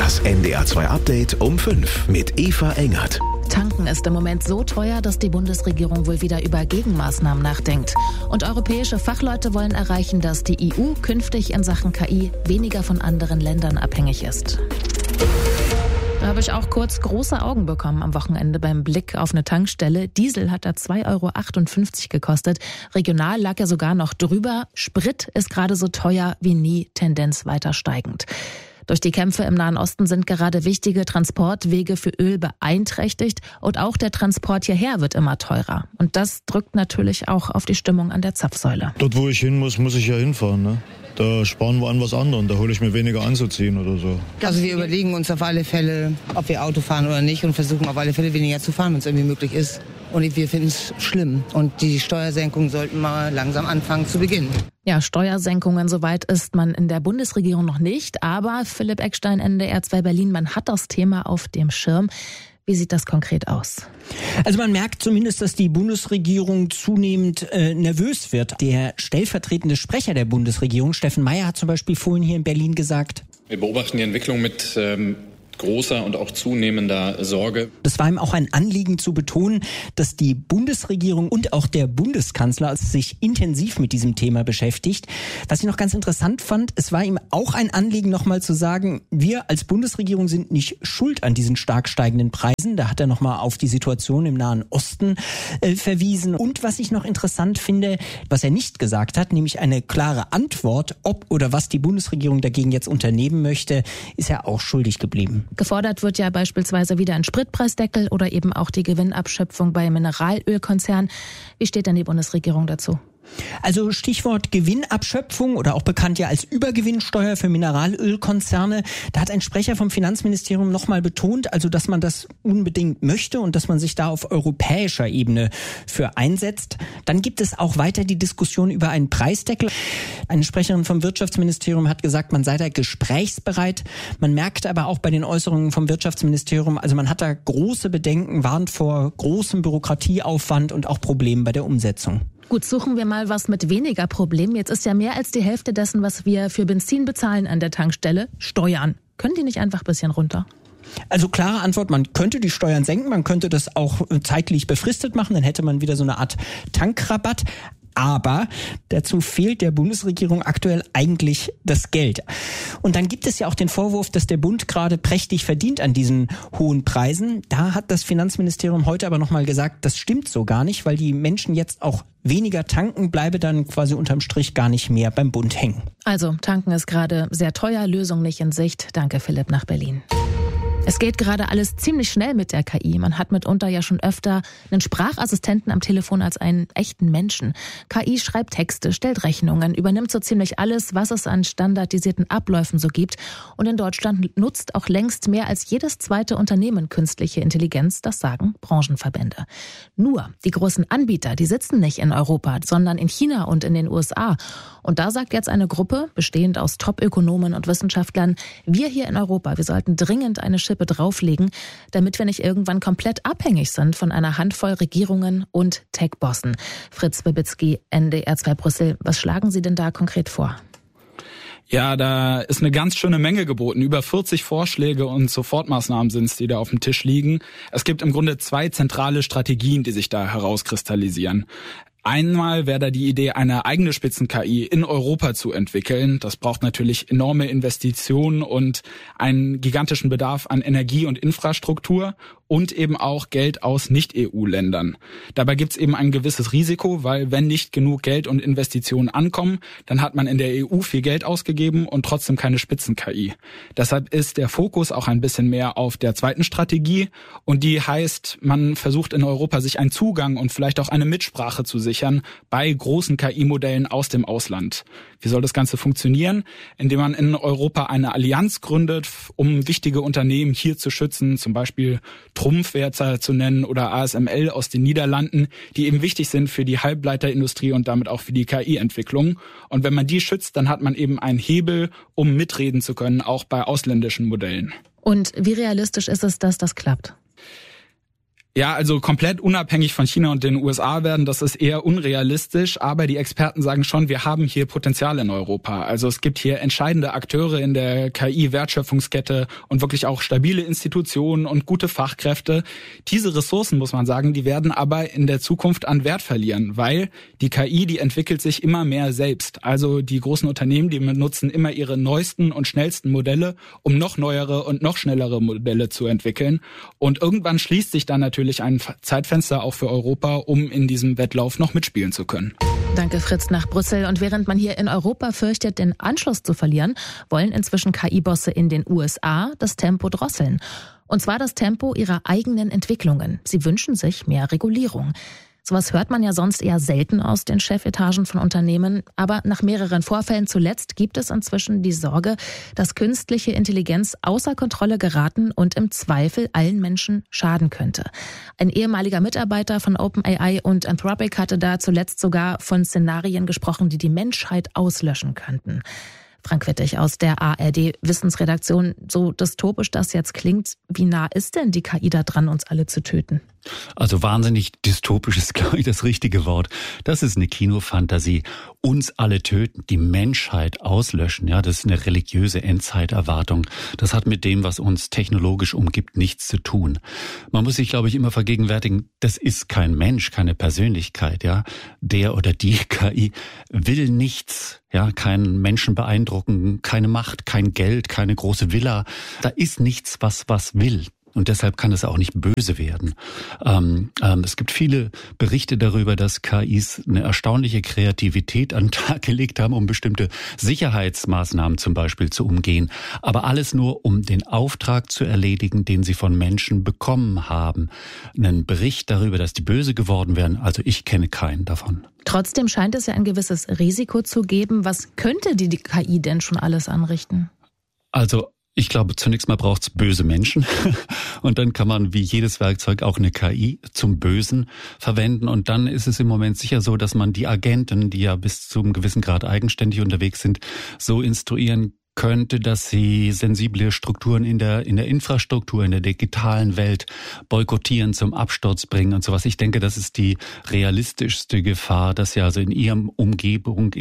Das NDR 2 Update um 5 mit Eva Engert. Tanken ist im Moment so teuer, dass die Bundesregierung wohl wieder über Gegenmaßnahmen nachdenkt. Und europäische Fachleute wollen erreichen, dass die EU künftig in Sachen KI weniger von anderen Ländern abhängig ist. Da habe ich auch kurz große Augen bekommen am Wochenende beim Blick auf eine Tankstelle. Diesel hat da 2,58 € gekostet. Regional lag er sogar noch drüber. Sprit ist gerade so teuer wie nie, Tendenz weiter steigend. Durch die Kämpfe im Nahen Osten sind gerade wichtige Transportwege für Öl beeinträchtigt und auch der Transport hierher wird immer teurer. Und das drückt natürlich auch auf die Stimmung an der Zapfsäule. Dort, wo ich hin muss ich ja hinfahren, ne? Da sparen wir an was anderem, da hole ich mir weniger anzuziehen oder so. Also wir überlegen uns auf alle Fälle, ob wir Auto fahren oder nicht und versuchen auf alle Fälle weniger zu fahren, wenn es irgendwie möglich ist. Und wir finden es schlimm. Und die Steuersenkungen sollten mal langsam anfangen zu beginnen. Ja, Steuersenkungen, soweit ist man in der Bundesregierung noch nicht. Aber Philipp Eckstein, NDR 2 Berlin, man hat das Thema auf dem Schirm. Wie sieht das konkret aus? Also man merkt zumindest, dass die Bundesregierung zunehmend nervös wird. Der stellvertretende Sprecher der Bundesregierung, Steffen Meier, hat zum Beispiel vorhin hier in Berlin gesagt: Wir beobachten die Entwicklung mit großer und auch zunehmender Sorge. Das war ihm auch ein Anliegen zu betonen, dass die Bundesregierung und auch der Bundeskanzler sich intensiv mit diesem Thema beschäftigt. Was ich noch ganz interessant fand, es war ihm auch ein Anliegen, nochmal zu sagen, wir als Bundesregierung sind nicht schuld an diesen stark steigenden Preisen. Da hat er nochmal auf die Situation im Nahen Osten verwiesen. Und was ich noch interessant finde, was er nicht gesagt hat, nämlich eine klare Antwort, ob oder was die Bundesregierung dagegen jetzt unternehmen möchte, ist er auch schuldig geblieben. Gefordert wird ja beispielsweise wieder ein Spritpreisdeckel oder eben auch die Gewinnabschöpfung bei Mineralölkonzernen. Wie steht denn die Bundesregierung dazu? Also Stichwort Gewinnabschöpfung oder auch bekannt ja als Übergewinnsteuer für Mineralölkonzerne. Da hat ein Sprecher vom Finanzministerium nochmal betont, also dass man das unbedingt möchte und dass man sich da auf europäischer Ebene für einsetzt. Dann gibt es auch weiter die Diskussion über einen Preisdeckel. Eine Sprecherin vom Wirtschaftsministerium hat gesagt, man sei da gesprächsbereit. Man merkt aber auch bei den Äußerungen vom Wirtschaftsministerium, also man hat da große Bedenken, warnt vor großem Bürokratieaufwand und auch Problemen bei der Umsetzung. Gut, suchen wir mal was mit weniger Problemen. Jetzt ist ja mehr als die Hälfte dessen, was wir für Benzin bezahlen an der Tankstelle, Steuern. Können die nicht einfach ein bisschen runter? Also klare Antwort, man könnte die Steuern senken, man könnte das auch zeitlich befristet machen, dann hätte man wieder so eine Art Tankrabatt. Aber dazu fehlt der Bundesregierung aktuell eigentlich das Geld. Und dann gibt es ja auch den Vorwurf, dass der Bund gerade prächtig verdient an diesen hohen Preisen. Da hat das Finanzministerium heute aber nochmal gesagt, das stimmt so gar nicht, weil die Menschen jetzt auch weniger tanken, bleibe dann quasi unterm Strich gar nicht mehr beim Bund hängen. Also tanken ist gerade sehr teuer, Lösung nicht in Sicht. Danke Philipp nach Berlin. Es geht gerade alles ziemlich schnell mit der KI. Man hat mitunter ja schon öfter einen Sprachassistenten am Telefon als einen echten Menschen. KI schreibt Texte, stellt Rechnungen, übernimmt so ziemlich alles, was es an standardisierten Abläufen so gibt. Und in Deutschland nutzt auch längst mehr als jedes zweite Unternehmen künstliche Intelligenz, das sagen Branchenverbände. Nur die großen Anbieter, die sitzen nicht in Europa, sondern in China und in den USA. Und da sagt jetzt eine Gruppe, bestehend aus Top-Ökonomen und Wissenschaftlern, wir hier in Europa, wir sollten dringend eine Schippe drauflegen, damit wir nicht irgendwann komplett abhängig sind von einer Handvoll Regierungen und Tech-Bossen. Fritz Bibitzky, NDR 2 Brüssel, was schlagen Sie denn da konkret vor? Ja, da ist eine ganz schöne Menge geboten. Über 40 Vorschläge und Sofortmaßnahmen sind es, die da auf dem Tisch liegen. Es gibt im Grunde 2 zentrale Strategien, die sich da herauskristallisieren. Einmal wäre da die Idee, eine eigene Spitzen-KI in Europa zu entwickeln. Das braucht natürlich enorme Investitionen und einen gigantischen Bedarf an Energie und Infrastruktur und eben auch Geld aus Nicht-EU-Ländern. Dabei gibt es eben ein gewisses Risiko, weil wenn nicht genug Geld und Investitionen ankommen, dann hat man in der EU viel Geld ausgegeben und trotzdem keine Spitzen-KI. Deshalb ist der Fokus auch ein bisschen mehr auf der zweiten Strategie und die heißt, man versucht in Europa sich einen Zugang und vielleicht auch eine Mitsprache zu sichern bei großen KI-Modellen aus dem Ausland. Wie soll das Ganze funktionieren? Indem man in Europa eine Allianz gründet, um wichtige Unternehmen hier zu schützen, zum Beispiel Trumpf wäre jetzt zu nennen oder ASML aus den Niederlanden, die eben wichtig sind für die Halbleiterindustrie und damit auch für die KI-Entwicklung. Und wenn man die schützt, dann hat man eben einen Hebel, um mitreden zu können, auch bei ausländischen Modellen. Und wie realistisch ist es, dass das klappt? Ja, also komplett unabhängig von China und den USA werden, das ist eher unrealistisch, aber die Experten sagen schon, wir haben hier Potenzial in Europa. Also es gibt hier entscheidende Akteure in der KI-Wertschöpfungskette und wirklich auch stabile Institutionen und gute Fachkräfte. Diese Ressourcen, muss man sagen, die werden aber in der Zukunft an Wert verlieren, weil die KI, die entwickelt sich immer mehr selbst. Also die großen Unternehmen, die nutzen immer ihre neuesten und schnellsten Modelle, um noch neuere und noch schnellere Modelle zu entwickeln. Und irgendwann schließt sich dann natürlich ein Zeitfenster auch für Europa, um in diesem Wettlauf noch mitspielen zu können. Danke, Fritz, nach Brüssel. Und während man hier in Europa fürchtet, den Anschluss zu verlieren, wollen inzwischen KI-Bosse in den USA das Tempo drosseln. Und zwar das Tempo ihrer eigenen Entwicklungen. Sie wünschen sich mehr Regulierung. Sowas hört man ja sonst eher selten aus den Chefetagen von Unternehmen. Aber nach mehreren Vorfällen zuletzt gibt es inzwischen die Sorge, dass künstliche Intelligenz außer Kontrolle geraten und im Zweifel allen Menschen schaden könnte. Ein ehemaliger Mitarbeiter von OpenAI und Anthropic hatte da zuletzt sogar von Szenarien gesprochen, die die Menschheit auslöschen könnten. Frank Wittig aus der ARD-Wissensredaktion. So dystopisch das jetzt klingt, wie nah ist denn die KI da dran, uns alle zu töten? Also wahnsinnig dystopisch ist, glaube ich, das richtige Wort. Das ist eine Kinofantasie. Uns alle töten, die Menschheit auslöschen. Ja, das ist eine religiöse Endzeiterwartung. Das hat mit dem, was uns technologisch umgibt, nichts zu tun. Man muss sich, glaube ich, immer vergegenwärtigen, das ist kein Mensch, keine Persönlichkeit. Ja, der oder die KI will nichts. Ja, keinen Menschen beeindrucken, keine Macht, kein Geld, keine große Villa. Da ist nichts, was will. Und deshalb kann es auch nicht böse werden. Es gibt viele Berichte darüber, dass KIs eine erstaunliche Kreativität an den Tag gelegt haben, um bestimmte Sicherheitsmaßnahmen zum Beispiel zu umgehen. Aber alles nur, um den Auftrag zu erledigen, den sie von Menschen bekommen haben. Einen Bericht darüber, dass die böse geworden wären, also ich kenne keinen davon. Trotzdem scheint es ja ein gewisses Risiko zu geben. Was könnte die KI denn schon alles anrichten? Also ich glaube, zunächst mal braucht es böse Menschen und dann kann man wie jedes Werkzeug auch eine KI zum Bösen verwenden und dann ist es im Moment sicher so, dass man die Agenten, die ja bis zu einem gewissen Grad eigenständig unterwegs sind, so instruieren könnte, dass sie sensible Strukturen in der Infrastruktur, in der digitalen Welt boykottieren, zum Absturz bringen und sowas. Ich denke, das ist die realistischste Gefahr, dass sie also in ihrer Umgebung,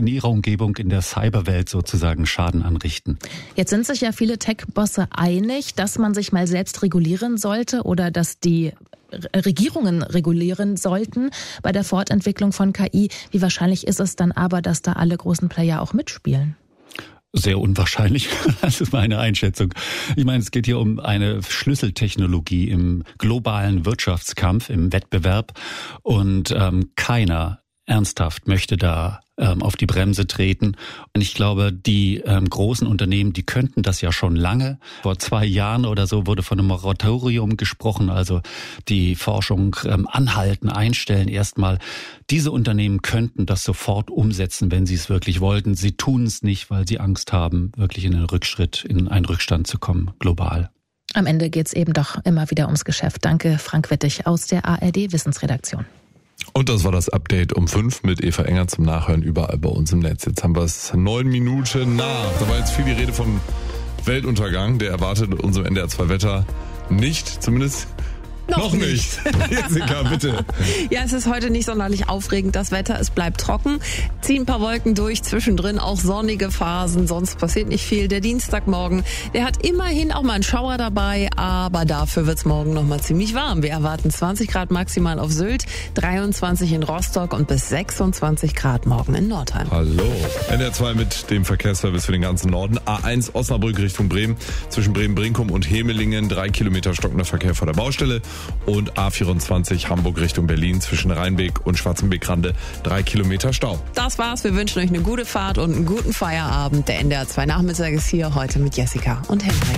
in der Cyberwelt sozusagen Schaden anrichten. Jetzt sind sich ja viele Tech-Bosse einig, dass man sich mal selbst regulieren sollte oder dass die Regierungen regulieren sollten bei der Fortentwicklung von KI. Wie wahrscheinlich ist es dann aber, dass da alle großen Player auch mitspielen? Sehr unwahrscheinlich, das ist meine Einschätzung. Ich meine, es geht hier um eine Schlüsseltechnologie im globalen Wirtschaftskampf, im Wettbewerb und keiner ernsthaft möchte da auf die Bremse treten. Und ich glaube, die großen Unternehmen, die könnten das ja schon lange. Vor 2 Jahren oder so wurde von einem Moratorium gesprochen, also die Forschung anhalten, einstellen erstmal. Diese Unternehmen könnten das sofort umsetzen, wenn sie es wirklich wollten. Sie tun es nicht, weil sie Angst haben, wirklich in einen Rückstand zu kommen, global. Am Ende geht es eben doch immer wieder ums Geschäft. Danke, Frank Wittig aus der ARD-Wissensredaktion. Und das war das Update um 5 mit Eva Enger zum Nachhören überall bei uns im Netz. Jetzt haben wir es 9 Minuten nach. Da war jetzt viel die Rede von Weltuntergang. Der erwartet unserem NDR 2 Wetter nicht, zumindest noch nicht. Jessica, bitte. Ja, es ist heute nicht sonderlich aufregend, das Wetter. Es bleibt trocken. Ziehen ein paar Wolken durch, zwischendrin auch sonnige Phasen. Sonst passiert nicht viel. Der Dienstagmorgen, der hat immerhin auch mal einen Schauer dabei. Aber dafür wird's morgen noch mal ziemlich warm. Wir erwarten 20 Grad maximal auf Sylt, 23 in Rostock und bis 26 Grad morgen in Nordheim. Hallo. NDR 2 mit dem Verkehrsservice für den ganzen Norden. A1 Osnabrück Richtung Bremen. Zwischen Bremen-Brinkum und Hemelingen 3 Kilometer stockender Verkehr vor der Baustelle. Und A24 Hamburg Richtung Berlin zwischen Rheinbeek und Schwarzenbeek-Rande 3 Kilometer Stau. Das war's. Wir wünschen euch eine gute Fahrt und einen guten Feierabend. Der NDR 2 Nachmittag ist hier heute mit Jessica und Henrik.